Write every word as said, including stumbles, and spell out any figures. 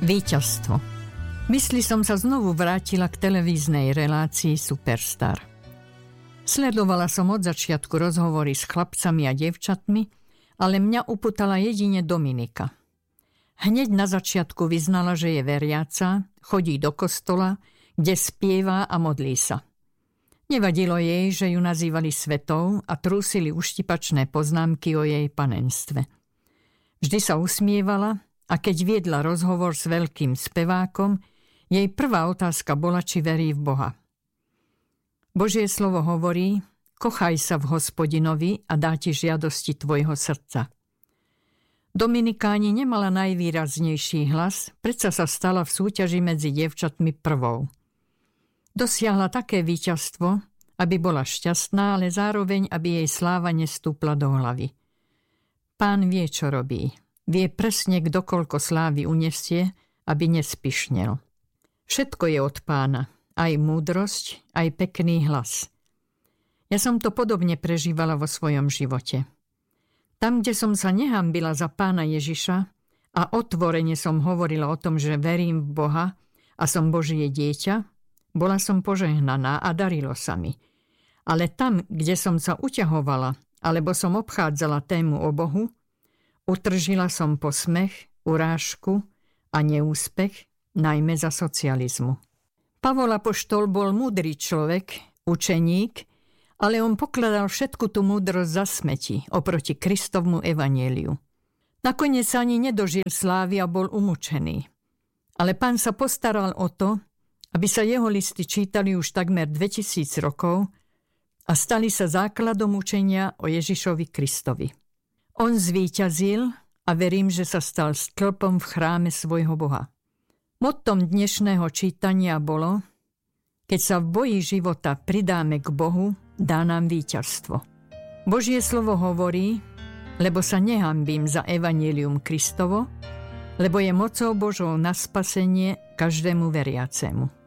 Víťazstvo. Mysli som sa znovu vrátila k televíznej relácii Superstar. Sledovala som od začiatku rozhovory s chlapcami a dievčatmi, ale mňa upútala jedine Dominika. Hneď na začiatku vyznala, že je veriaca, chodí do kostola, kde spieva a modlí sa. Nevadilo jej, že ju nazývali svetou a trúsili uštipačné poznámky o jej panenstve. Vždy sa usmievala a keď viedla rozhovor s veľkým spevákom, jej prvá otázka bola, či verí v Boha. Božie slovo hovorí: kochaj sa v Hospodinovi a dá ti žiadosti tvojho srdca. Dominika ani nemala najvýraznejší hlas, predsa sa stala v súťaži medzi dievčatmi prvou. Dosiahla také víťazstvo, aby bola šťastná, ale zároveň, aby jej sláva nestúpla do hlavy. Pán vie, čo robí. Vie presne, kdokoľko slávy unesie, aby nespišnel. Všetko je od Pána, aj múdrosť, aj pekný hlas. Ja som to podobne prežívala vo svojom živote. Tam, kde som sa nehambila za Pána Ježiša a otvorene som hovorila o tom, že verím v Boha a som Božie dieťa, bola som požehnaná a darilo sa mi. Ale tam, kde som sa uťahovala, alebo som obchádzala tému o Bohu, utržila som posmech, urážku a neúspech, najmä za socializmu. Pavol apoštol bol múdry človek, učeník, ale on pokladal všetku tú múdrosť za smeti oproti Kristovmu evanjeliu. Nakoniec sa ani nedožil slávy a bol umučený. Ale Pán sa postaral o to, aby sa jeho listy čítali už takmer dvetisíc rokov a stali sa základom učenia o Ježišovi Kristovi. On zvíťazil a verím, že sa stal stĺpom v chráme svojho Boha. Mottom dnešného čítania bolo: keď sa v boji života pridáme k Bohu, dá nám víťazstvo. Božie slovo hovorí: lebo sa nehambím za evanjelium Kristovo, lebo je mocou Božou na spasenie každému veriacemu.